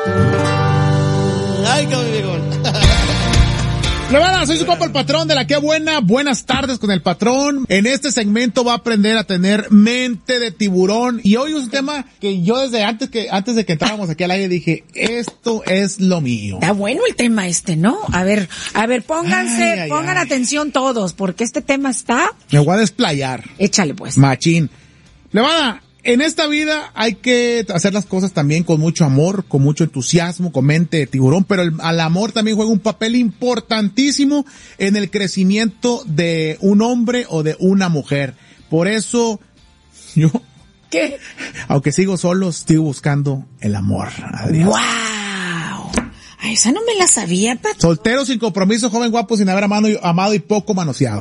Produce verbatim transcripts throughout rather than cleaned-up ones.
Ay, qué bien. Plebada, soy su compa el patrón de la que buena. Buenas tardes con el patrón. En este segmento va a aprender a tener mente de tiburón. Y hoy es un tema que yo desde antes que antes de que entráramos aquí al aire dije, esto es lo mío. Está bueno el tema este, ¿no? A ver, a ver, pónganse, ay, ay, pongan ay. atención todos, porque este tema está... Me voy a desplayar. Échale pues. Machín. Plebada, en esta vida hay que hacer las cosas también con mucho amor, con mucho entusiasmo, con mente de tiburón, pero el, el amor también juega un papel importantísimo en el crecimiento de un hombre o de una mujer. Por eso, yo, ¿qué? Aunque sigo solo, sigo buscando el amor, Adrián. ¡Wow! Ay, esa no me la sabía, Pato. Soltero, sin compromiso, joven, guapo, sin haber amado, amado y poco manoseado.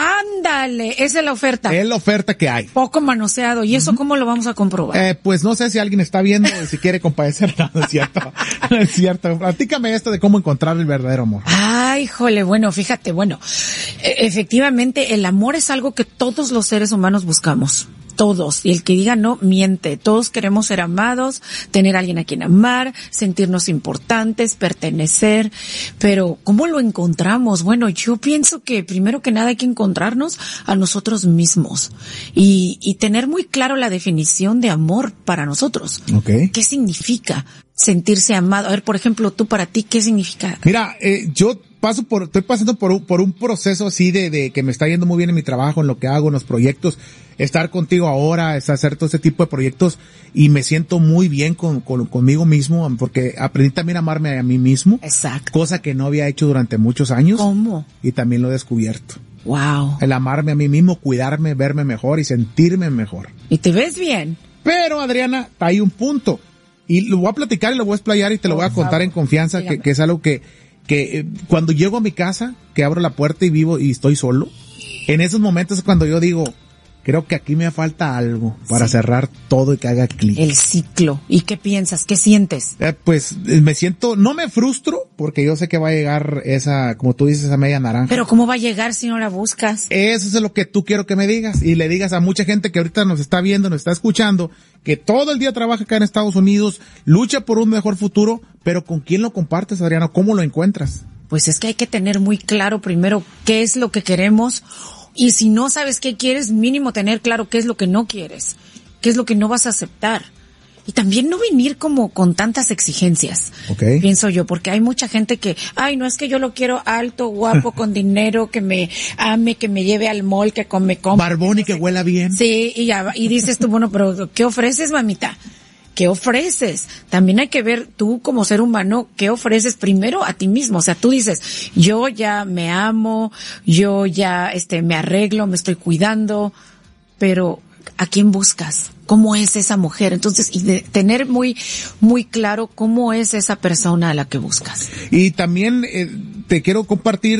Ándale, esa es la oferta. Es la oferta que hay. Poco manoseado. ¿Y eso uh-huh. cómo lo vamos a comprobar? Eh, pues no sé si alguien está viendo y si quiere compadecer. No, no es cierto. No es cierto. Platícame esto de cómo encontrar el verdadero amor. Ay, jole, bueno, fíjate, bueno, efectivamente el amor es algo que todos los seres humanos buscamos. Todos, y el que diga no, miente. Todos queremos ser amados, tener a alguien a quien amar, sentirnos importantes, pertenecer, pero ¿cómo lo encontramos? Bueno, yo pienso que primero que nada hay que encontrarnos a nosotros mismos y, y tener muy claro la definición de amor para nosotros. Okay. ¿Qué significa sentirse amado? A ver, por ejemplo, tú para ti, ¿qué significa? Mira, eh, yo paso por, estoy pasando por un, por un proceso así de, de que me está yendo muy bien en mi trabajo, en lo que hago, en los proyectos. Estar contigo ahora, es hacer todo ese tipo de proyectos y me siento muy bien con, con, conmigo mismo porque aprendí también a amarme a mí mismo. Exacto. Cosa que no había hecho durante muchos años. ¿Cómo? Y también lo he descubierto. Wow. El amarme a mí mismo, cuidarme, verme mejor y sentirme mejor. ¿Y te ves bien? Pero, Adriana, hay un punto. Y lo voy a platicar y lo voy a explayar y te lo voy a contar en confianza, que, que es algo que, que eh, cuando llego a mi casa, que abro la puerta y vivo y estoy solo, en esos momentos es cuando yo digo, creo que aquí me falta algo para sí. cerrar todo y que haga clic. El ciclo. ¿Y qué piensas? ¿Qué sientes? Eh, pues me siento, no me frustro porque yo sé que va a llegar esa, como tú dices, esa media naranja. Pero ¿cómo va a llegar si no la buscas? Eso es lo que tú quiero que me digas y le digas a mucha gente que ahorita nos está viendo, nos está escuchando, que todo el día trabaja acá en Estados Unidos, lucha por un mejor futuro, pero ¿con quién lo compartes, Adriano? ¿Cómo lo encuentras? Pues es que hay que tener muy claro primero qué es lo que queremos. Y si no sabes qué quieres, mínimo tener claro qué es lo que no quieres, qué es lo que no vas a aceptar. Y también no venir como con tantas exigencias, okay. pienso yo, porque hay mucha gente que, ay, no es que yo lo quiero alto, guapo, con dinero, que me ame, que me lleve al mall, que come, come. Barbón y que huela bien. Sí, y ya, y dices tú, bueno, pero ¿qué ofreces, mamita? ¿Qué ofreces? También hay que ver tú como ser humano, ¿qué ofreces primero a ti mismo? O sea, tú dices, yo ya me amo, yo ya este me arreglo, me estoy cuidando, pero ¿a quién buscas? ¿Cómo es esa mujer? Entonces, y de tener muy, muy claro cómo es esa persona a la que buscas. Y también eh, te quiero compartir